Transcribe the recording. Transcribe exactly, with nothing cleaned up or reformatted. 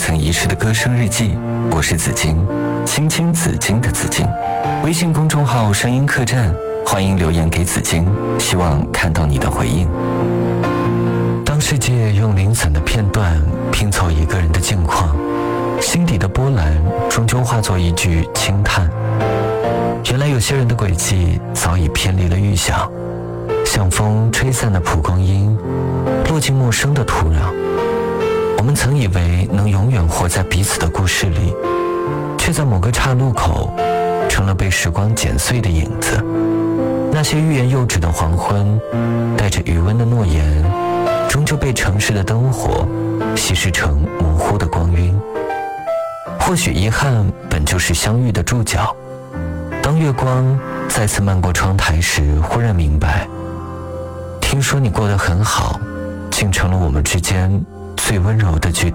曾遗失的歌声日记，我是紫金，青青紫金的紫金。微信公众号声音客栈，欢迎留言给紫金，希望看到你的回应。当世界用零散的片段拼凑一个人的境况，心底的波澜终究化作一句轻叹。原来有些人的轨迹早已偏离了预想，像风吹散的蒲公英，落进陌生的土壤。我们曾以为能永远活在彼此的故事里，却在某个岔路口成了被时光剪碎的影子。那些欲言又止的黄昏，带着余温的诺言，终究被城市的灯火稀释成模糊的光晕。或许遗憾本就是相遇的注脚。当月光再次漫过窗台时，忽然明白，听说你过得很好，竟成了我们之间最温柔的句点。